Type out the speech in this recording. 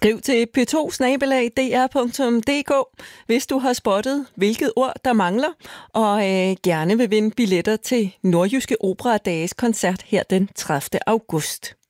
Skriv til p2@dr.dk, hvis du har spottet, hvilket ord der mangler, og gerne vil vinde billetter til Nordjyske Opera Dages koncert her den 30. august.